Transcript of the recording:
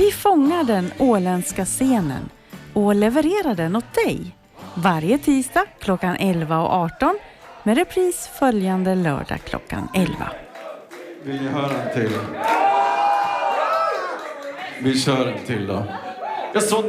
Vi fångar den åländska scenen och levererar den åt dig. Varje tisdag klockan 11 och 18 med repris följande lördag klockan 11. Vill ni höra en till? Vi kör en till då. Jag